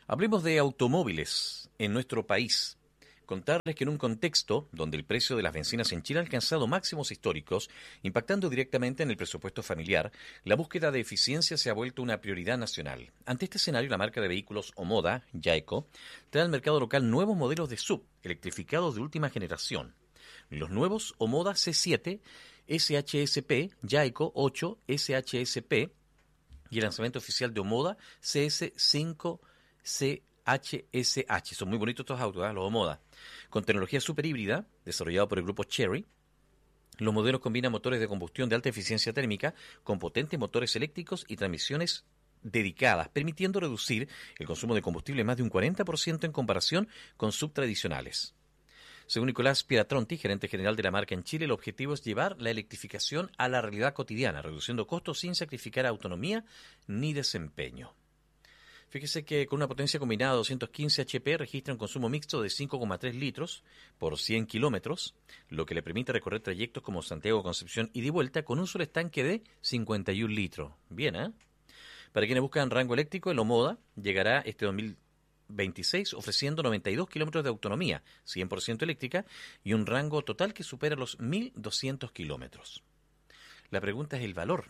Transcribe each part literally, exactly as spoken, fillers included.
Hablemos de automóviles en nuestro país. Contarles que en un contexto donde el precio de las bencinas en Chile ha alcanzado máximos históricos, impactando directamente en el presupuesto familiar, la búsqueda de eficiencia se ha vuelto una prioridad nacional. Ante este escenario, la marca de vehículos Omoda, Yaeco, trae al mercado local nuevos modelos de S U V, electrificados de última generación. Los nuevos Omoda C siete, S H S P, Yaeco ocho, S H S P y el lanzamiento oficial de Omoda C S cinco C H S H. Son muy bonitos estos autos, ¿eh? Los Omoda. Con tecnología super híbrida, desarrollado por el grupo Chery, los modelos combinan motores de combustión de alta eficiencia térmica con potentes motores eléctricos y transmisiones dedicadas, permitiendo reducir el consumo de combustible más de un cuarenta por ciento en comparación con subtradicionales. Según Nicolás Piratronti, gerente general de la marca en Chile, el objetivo es llevar la electrificación a la realidad cotidiana, reduciendo costos sin sacrificar autonomía ni desempeño. Fíjese que con una potencia combinada de doscientos quince H P registra un consumo mixto de cinco coma tres litros por cien kilómetros, lo que le permite recorrer trayectos como Santiago-Concepción ida y vuelta con un solo estanque de cincuenta y un litros. Bien, ¿eh? Para quienes buscan rango eléctrico, el Omoda llegará este dos mil veintiséis ofreciendo noventa y dos kilómetros de autonomía, cien por ciento eléctrica, y un rango total que supera los mil doscientos kilómetros. La pregunta es el valor.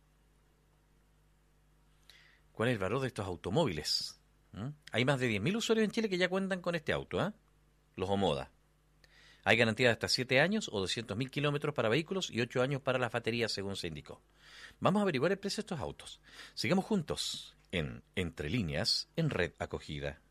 ¿Cuál es el valor de estos automóviles? ¿Mm? Hay más de diez mil usuarios en Chile que ya cuentan con este auto, ¿eh? Los Omoda. Hay garantía de hasta siete años o doscientos mil kilómetros para vehículos y ocho años para las baterías, según se indicó. Vamos a averiguar el precio de estos autos. Sigamos juntos en Entre Líneas en Red Acogida.